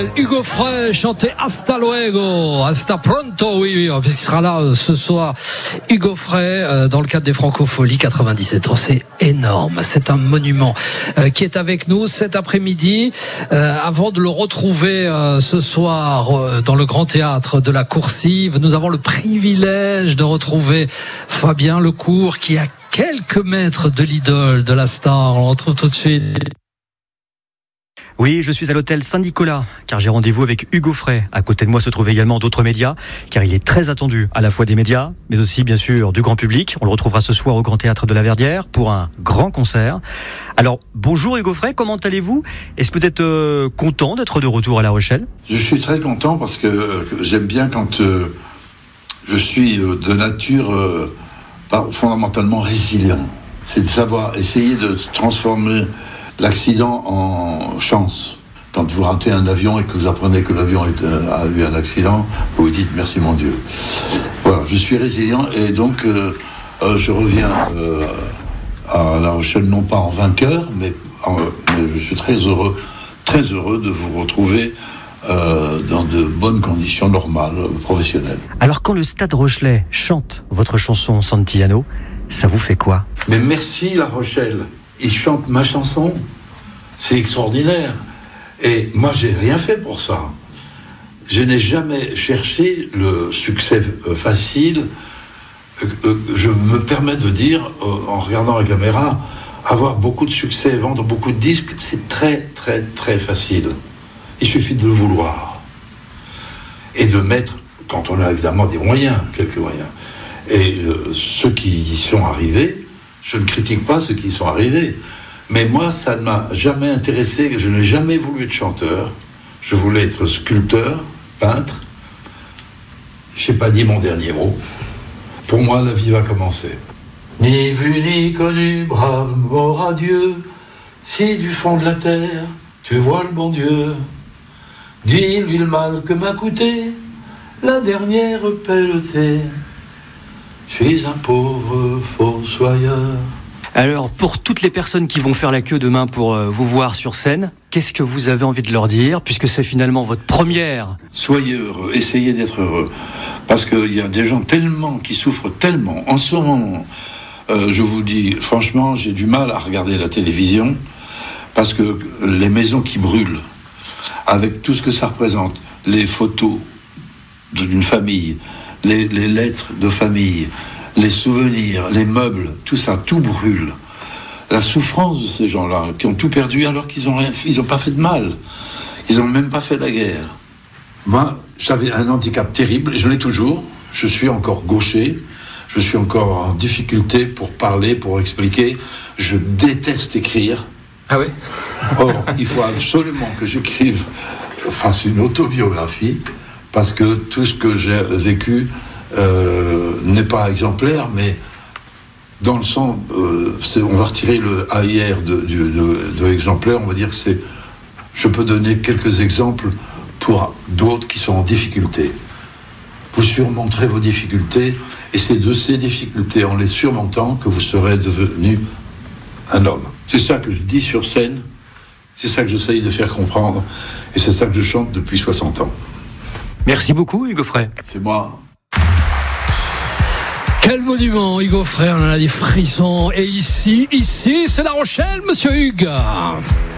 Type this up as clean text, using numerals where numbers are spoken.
Hugo Frey chantait Hasta luego, hasta pronto, oui, puisqu'il sera là ce soir. Hugo Frey, dans le cadre des Francopholies, 97 ans, c'est énorme. C'est un monument qui est avec nous cet après-midi. Avant de le retrouver ce soir dans le Grand Théâtre de la Coursive, nous avons le privilège de retrouver Fabien Lecour, qui est à quelques mètres de l'idole, de la star. On le retrouve tout de suite. Oui, je suis à l'hôtel Saint-Nicolas, car j'ai rendez-vous avec Hugo Frey. À côté de moi se trouvent également d'autres médias, car il est très attendu à la fois des médias, mais aussi bien sûr du grand public. On le retrouvera ce soir au Grand Théâtre de la Verdière pour un grand concert. Alors, bonjour Hugo Frey, comment allez-vous ? Est-ce que vous êtes content d'être de retour à La Rochelle ? Je suis très content parce que j'aime bien quand je suis de nature fondamentalement résilient. C'est de savoir essayer de transformer l'accident en chance. Quand vous ratez un avion et que vous apprenez que l'avion a eu un accident, vous vous dites merci mon Dieu. Voilà, je suis résilient et donc je reviens à La Rochelle non pas en vainqueur, mais je suis très heureux de vous retrouver dans de bonnes conditions normales, professionnelles. Alors quand le Stade Rochelais chante votre chanson Santillano, ça vous fait quoi ? Mais merci La Rochelle. Ils chantent ma chanson, c'est extraordinaire. Et moi, j'ai rien fait pour ça. Je n'ai jamais cherché le succès facile. Je me permets de dire, en regardant la caméra, avoir beaucoup de succès, vendre beaucoup de disques, c'est très, très, très facile. Il suffit de le vouloir. Et de mettre, quand on a évidemment des moyens, quelques moyens. Et ceux qui y sont arrivés, je ne critique pas ceux qui y sont arrivés. Mais moi, ça ne m'a jamais intéressé. Je n'ai jamais voulu être chanteur. Je voulais être sculpteur, peintre. Je n'ai pas dit mon dernier mot. Pour moi, la vie va commencer. Ni vu ni connu, brave mort à Dieu. Si du fond de la terre, tu vois le bon Dieu. Dis-lui le mal que m'a coûté la dernière pelletée. Je suis un pauvre fossoyeur. Alors, pour toutes les personnes qui vont faire la queue demain pour vous voir sur scène, qu'est-ce que vous avez envie de leur dire, puisque c'est finalement votre première ? Soyez heureux, essayez d'être heureux. Parce qu'il y a des gens qui souffrent tellement. En ce moment, je vous dis, franchement, j'ai du mal à regarder la télévision, parce que les maisons qui brûlent, avec tout ce que ça représente, les photos d'une famille, les lettres de famille, les souvenirs, les meubles, tout ça, tout brûle. La souffrance de ces gens-là, qui ont tout perdu alors qu'ils n'ont pas fait de mal. Ils n'ont même pas fait la guerre. Moi, j'avais un handicap terrible, et je l'ai toujours. Je suis encore gaucher, je suis encore en difficulté pour parler, pour expliquer. Je déteste écrire. Ah oui ? Or, il faut absolument que j'écrive, fasse une autobiographie, parce que tout ce que j'ai vécu n'est pas exemplaire, mais dans le sens, on va retirer le AIR de exemplaire, on va dire que je peux donner quelques exemples pour d'autres qui sont en difficulté. Vous surmonterez vos difficultés, et c'est de ces difficultés, en les surmontant, que vous serez devenu un homme. C'est ça que je dis sur scène, c'est ça que j'essaye de faire comprendre, et c'est ça que je chante depuis 60 ans. Merci beaucoup, Hugo Frey. C'est moi. Quel monument, Hugo Frey, on en a des frissons. Et ici, c'est La Rochelle, monsieur Hugues.